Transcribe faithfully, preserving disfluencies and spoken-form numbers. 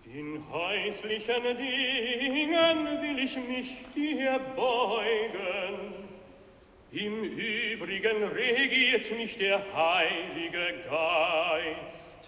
In häuslichen Dingen will ich mich dir beugen. Im Übrigen regiert mich der Heilige Geist.